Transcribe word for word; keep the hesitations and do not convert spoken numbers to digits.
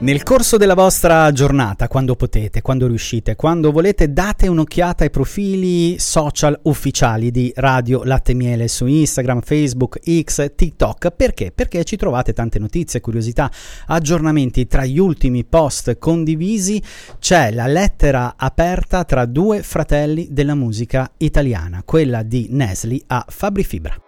Nel corso della vostra giornata, quando potete, quando riuscite, quando volete, date un'occhiata ai profili social ufficiali di Radio Latte e Miele su Instagram, Facebook, X, TikTok. Perché? Perché ci trovate tante notizie, curiosità, aggiornamenti. Tra gli ultimi post condivisi c'è la lettera aperta tra due fratelli della musica italiana, quella di Nesli a Fabri Fibra.